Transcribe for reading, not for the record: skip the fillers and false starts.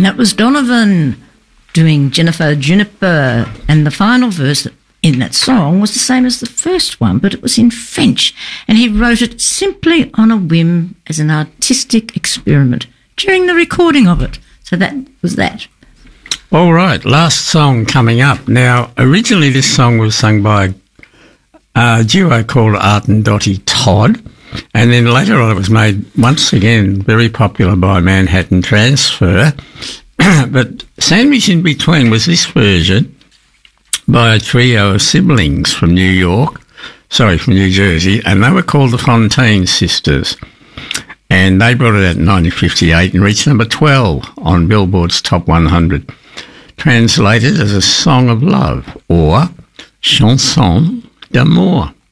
And that was Donovan doing Jennifer Juniper, and the final verse in that song was the same as the first one, but it was in French, and he wrote it simply on a whim as an artistic experiment during the recording of it. So that was that. All right, last song coming up. Now, originally this song was sung by a duo called Art and Dottie Todd, and then later on it was made once again very popular by Manhattan Transfer. But sandwiched in between was this version by a trio of siblings from New Jersey, and they were called the Fontaine Sisters. And they brought it out in 1958 and reached number 12 on Billboard's Top 100, translated as a song of love or chanson d'amour.